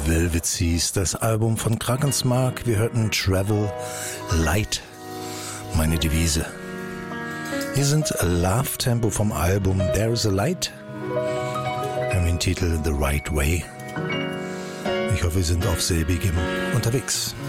Velvet Seas, das Album von Krankensmark. Wir hörten Travel Light, meine Devise. Hier sind Love Tempo vom Album There's a Light. Wir haben den Titel The Right Way. Ich hoffe, wir sind auf selbigem unterwegs.